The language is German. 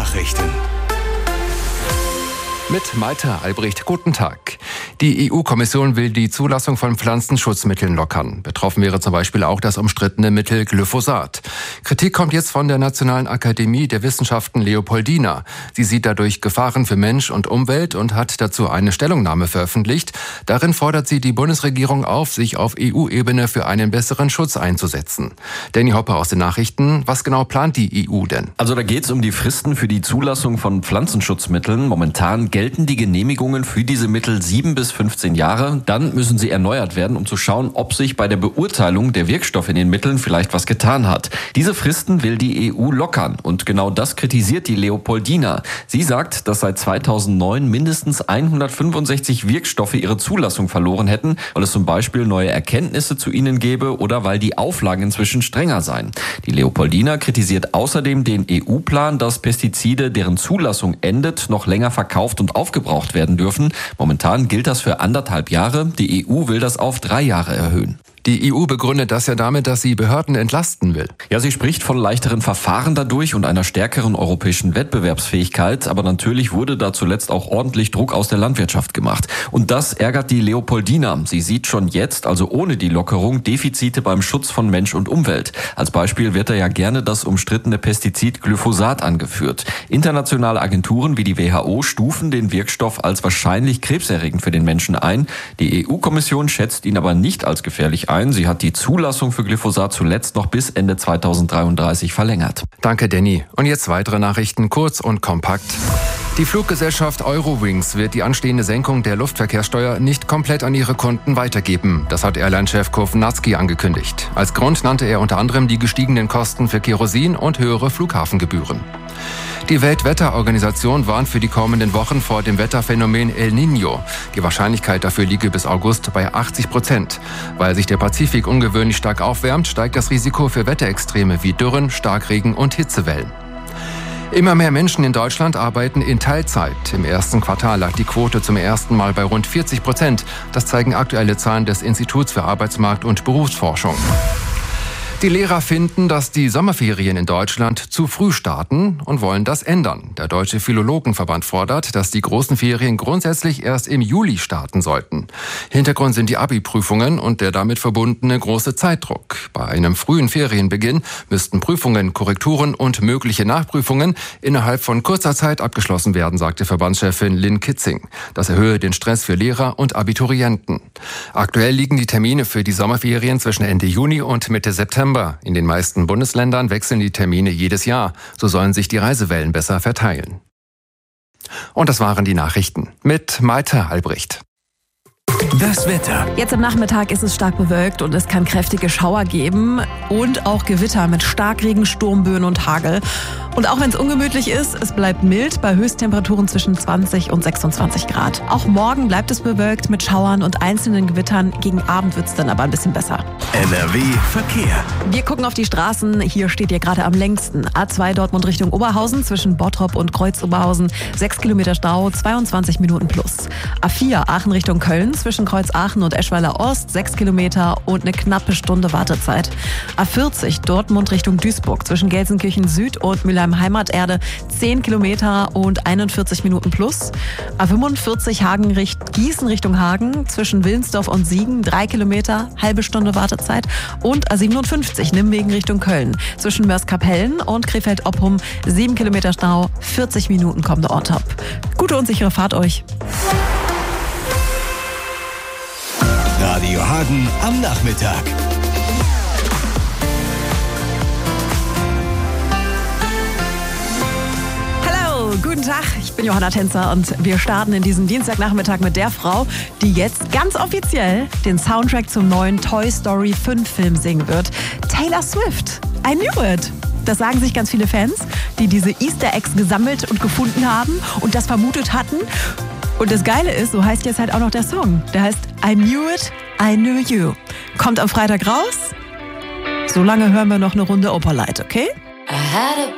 Nachrichten. Mit Malte Albrecht, guten Tag. Die EU-Kommission will die Zulassung von Pflanzenschutzmitteln lockern. Betroffen wäre zum Beispiel auch das umstrittene Mittel Glyphosat. Kritik kommt jetzt von der Nationalen Akademie der Wissenschaften Leopoldina. Sie sieht dadurch Gefahren für Mensch und Umwelt und hat dazu eine Stellungnahme veröffentlicht. Darin fordert sie die Bundesregierung auf, sich auf EU-Ebene für einen besseren Schutz einzusetzen. Danny Hopper aus den Nachrichten. Was genau plant die EU denn? Also da geht es um die Fristen für die Zulassung von Pflanzenschutzmitteln. Momentan gelten die Genehmigungen für diese Mittel 7 bis 15 Jahre. Dann müssen sie erneuert werden, um zu schauen, ob sich bei der Beurteilung der Wirkstoffe in den Mitteln vielleicht was getan hat. Diese Fristen will die EU lockern und genau das kritisiert die Leopoldina. Sie sagt, dass seit 2009 mindestens 165 Wirkstoffe ihre Zulassung verloren hätten, weil es zum Beispiel neue Erkenntnisse zu ihnen gäbe oder weil die Auflagen inzwischen strenger seien. Die Leopoldina kritisiert außerdem den EU-Plan, dass Pestizide, deren Zulassung endet, noch länger verkauft und aufgebraucht werden dürfen. Momentan gilt das für 1,5 Jahre. Die EU will das auf 3 Jahre erhöhen. Die EU begründet das ja damit, dass sie Behörden entlasten will. Ja, sie spricht von leichteren Verfahren dadurch und einer stärkeren europäischen Wettbewerbsfähigkeit. Aber natürlich wurde da zuletzt auch ordentlich Druck aus der Landwirtschaft gemacht. Und das ärgert die Leopoldina. Sie sieht schon jetzt, also ohne die Lockerung, Defizite beim Schutz von Mensch und Umwelt. Als Beispiel wird da ja gerne das umstrittene Pestizid Glyphosat angeführt. Internationale Agenturen wie die WHO stufen den Wirkstoff als wahrscheinlich krebserregend für den Menschen ein. Die EU-Kommission schätzt ihn aber nicht als gefährlich ein. Sie hat die Zulassung für Glyphosat zuletzt noch bis Ende 2033 verlängert. Danke, Danny. Und jetzt weitere Nachrichten, kurz und kompakt. Die Fluggesellschaft Eurowings wird die anstehende Senkung der Luftverkehrssteuer nicht komplett an ihre Kunden weitergeben. Das hat Airline-Chef Kovnatski angekündigt. Als Grund nannte er unter anderem die gestiegenen Kosten für Kerosin und höhere Flughafengebühren. Die Weltwetterorganisation warnt für die kommenden Wochen vor dem Wetterphänomen El Niño. Die Wahrscheinlichkeit dafür liege bis August bei 80%. Weil sich der Pazifik ungewöhnlich stark aufwärmt, steigt das Risiko für Wetterextreme wie Dürren, Starkregen und Hitzewellen. Immer mehr Menschen in Deutschland arbeiten in Teilzeit. Im ersten Quartal lag die Quote zum ersten Mal bei rund 40%. Das zeigen aktuelle Zahlen des Instituts für Arbeitsmarkt- und Berufsforschung. Die Lehrer finden, dass die Sommerferien in Deutschland zu früh starten und wollen das ändern. Der Deutsche Philologenverband fordert, dass die großen Ferien grundsätzlich erst im Juli starten sollten. Hintergrund sind die Abi-Prüfungen und der damit verbundene große Zeitdruck. Bei einem frühen Ferienbeginn müssten Prüfungen, Korrekturen und mögliche Nachprüfungen innerhalb von kurzer Zeit abgeschlossen werden, sagte Verbandschefin Lynn Kitzing. Das erhöhe den Stress für Lehrer und Abiturienten. Aktuell liegen die Termine für die Sommerferien zwischen Ende Juni und Mitte September. In den meisten Bundesländern wechseln die Termine jedes Jahr. So sollen sich die Reisewellen besser verteilen. Und das waren die Nachrichten mit Malte Albrecht. Das Wetter. Jetzt am Nachmittag ist es stark bewölkt und es kann kräftige Schauer geben und auch Gewitter mit Starkregen, Sturmböen und Hagel. Und auch wenn es ungemütlich ist, es bleibt mild bei Höchsttemperaturen zwischen 20 und 26 Grad. Auch morgen bleibt es bewölkt mit Schauern und einzelnen Gewittern. Gegen Abend wird es dann aber ein bisschen besser. NRW Verkehr. Wir gucken auf die Straßen. Hier steht ihr gerade am längsten. A2 Dortmund Richtung Oberhausen zwischen Bottrop und Kreuz-Oberhausen. 6 Kilometer Stau, 22 Minuten plus. A4 Aachen Richtung Köln zwischen Kreuz-Aachen und Eschweiler Ost. 6 Kilometer und eine knappe Stunde Wartezeit. A40 Dortmund Richtung Duisburg zwischen Gelsenkirchen Süd und Mülheim Heimaterde. 10 Kilometer und 41 Minuten plus. A45 Gießen Richtung Hagen zwischen Willensdorf und Siegen. 3 Kilometer, halbe Stunde Wartezeit. Und A57 Nimwegen Richtung Köln zwischen Mörs-Kapellen und Krefeld-Oppum. 7 Kilometer Stau, 40 Minuten kommt on top. Gute und sichere Fahrt euch. Radio Hagen am Nachmittag. Guten Tag, ich bin Johanna Tänzer und wir starten in diesen Dienstagnachmittag mit der Frau, die jetzt ganz offiziell den Soundtrack zum neuen Toy Story 5 Film singen wird. Taylor Swift. I knew it. Das sagen sich ganz viele Fans, die diese Easter Eggs gesammelt und gefunden haben und das vermutet hatten. Und das Geile ist, so heißt jetzt halt auch noch der Song. Der heißt I Knew It, I Knew You. Kommt am Freitag raus. Solange hören wir noch eine Runde Opalite, okay?